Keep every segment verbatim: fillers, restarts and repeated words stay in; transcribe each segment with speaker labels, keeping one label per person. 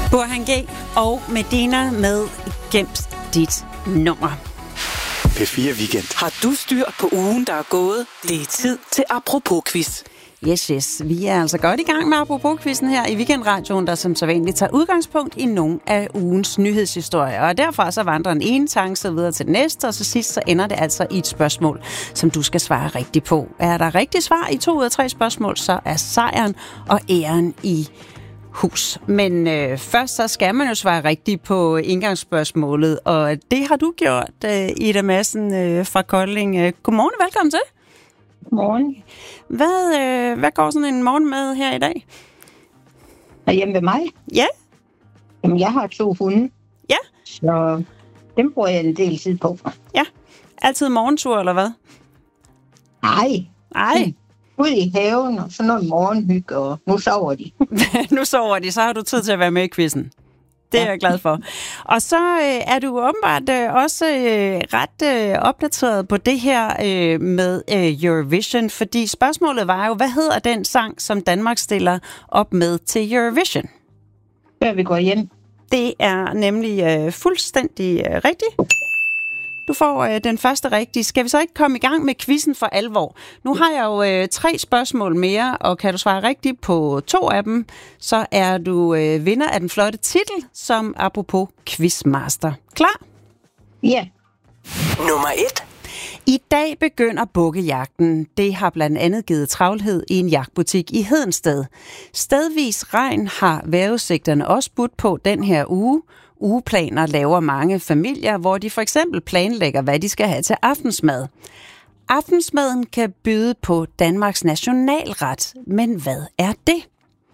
Speaker 1: Burhan G og Medina med Gemt dit nummer.
Speaker 2: P fire Weekend.
Speaker 3: Har du styr på ugen, der er gået? Det er tid til Apropos-quiz.
Speaker 1: Yes, yes. Vi er altså godt i gang med Apropos-quizzen her i Weekendradioen, der som så vanligt tager udgangspunkt i nogle af ugens nyhedshistorier. Og derfra så vandrer en ene tanke videre til den næste, og så sidst så ender det altså i et spørgsmål, som du skal svare rigtigt på. Er der rigtigt svar i to ud af tre spørgsmål, så er sejren og æren i hus. Men øh, først så skal man jo svare rigtigt på indgangsspørgsmålet, og det har du gjort, øh, Ida Madsen øh, fra Kolding. Godmorgen og velkommen til.
Speaker 4: Godmorgen.
Speaker 1: Hvad, øh, hvad går sådan en morgen med her i dag?
Speaker 4: Og hjemme ved mig?
Speaker 1: Ja.
Speaker 4: Jamen, jeg har to hunde.
Speaker 1: Ja.
Speaker 4: Så dem bruger jeg en del tid på.
Speaker 1: Ja. Altid morgentur, eller hvad?
Speaker 4: Nej.
Speaker 1: Nej.
Speaker 4: Ud i haven, og så noget morgenhygge, og nu sover de.
Speaker 1: Nu sover de, så har du tid til at være med i quizzen. Det er ja. Jeg glad for. Og så øh, er du åbenbart øh, også øh, ret øh, opdateret på det her øh, med øh, Eurovision, fordi spørgsmålet var jo, hvad hedder den sang, som Danmark stiller op med til Eurovision?
Speaker 4: Før vi går hjem.
Speaker 1: Det er nemlig øh, fuldstændig øh, rigtigt. Du får øh, den første rigtige. Skal vi så ikke komme i gang med quizzen for alvor? Nu har jeg jo øh, tre spørgsmål mere, og kan du svare rigtigt på to af dem, så er du øh, vinder af den flotte titel som Apropos Quizmaster. Klar?
Speaker 4: Ja.
Speaker 3: Nummer et.
Speaker 1: I dag begynder bukkejagten. Det har blandt andet givet travlhed i en jagtbutik i Hedensted. Stedvis regn har vejrudsigterne også budt på den her uge. Ugeplaner laver mange familier, hvor de for eksempel planlægger, hvad de skal have til aftensmad. Aftensmaden kan byde på Danmarks nationalret, men hvad er det?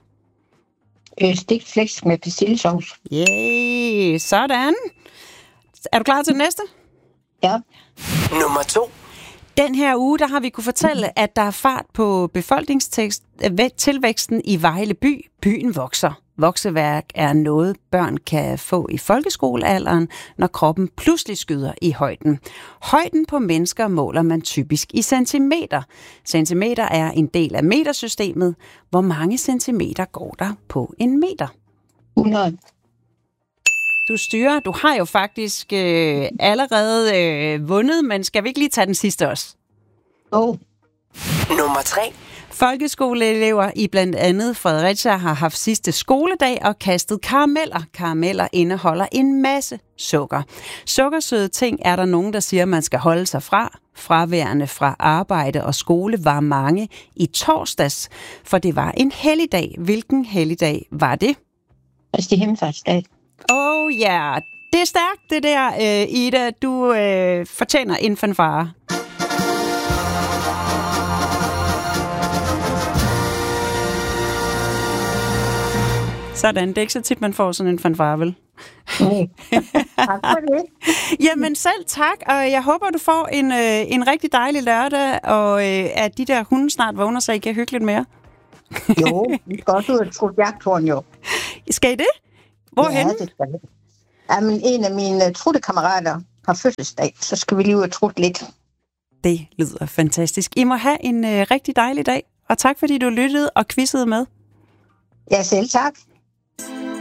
Speaker 4: Øh, Stegt flæsk med persillesauce.
Speaker 1: Yay, sådan. Er du klar til den næste?
Speaker 4: Ja.
Speaker 3: Nummer to.
Speaker 1: Den her uge, der har vi kunne fortælle, at der er fart på befolkningstilvæksten i Vejle by. Byen vokser. Vokseværk er noget, børn kan få i folkeskolealderen, når kroppen pludselig skyder i højden. Højden på mennesker måler man typisk i centimeter. Centimeter er en del af metersystemet. Hvor mange centimeter går der på en meter?
Speaker 4: hundrede.
Speaker 1: Du styrer. Du har jo faktisk øh, allerede øh, vundet, men skal vi ikke lige tage den sidste også?
Speaker 4: Oh.
Speaker 3: Nummer tre.
Speaker 1: Folkeskoleelever i blandt andet Fredericia har haft sidste skoledag og kastet karameller. Karameller indeholder en masse sukker. Sukkersøde ting er der nogen, der siger, man skal holde sig fra. Fraværende fra arbejde og skole var mange i torsdags, for det var en helligdag. Hvilken helligdag var det?
Speaker 4: Kristi himmelfartsdag.
Speaker 1: Oh ja, yeah. Det er stærkt det der, øh, Ida. Du øh, fortjener en fanfare. Sådan, det er ikke så tit, man får sådan en fanfare, vel?
Speaker 4: Mm. Tak for det.
Speaker 1: Jamen selv tak, og jeg håber, du får en, øh, en rigtig dejlig lørdag, og øh, at de der hunde snart vågner, så I kan hygge lidt mere.
Speaker 4: Jo, vi skal også ud og trutte jagthorn, jo.
Speaker 1: Skal I det? Hvorhenne?
Speaker 4: Ja, det skal vi. Jamen, en af mine uh, truttekammerater har fødselsdag, så skal vi lige ud og trutte lidt.
Speaker 1: Det lyder fantastisk. I må have en øh, rigtig dejlig dag, og tak fordi du lyttede og quizzede med.
Speaker 4: Ja, selv tak.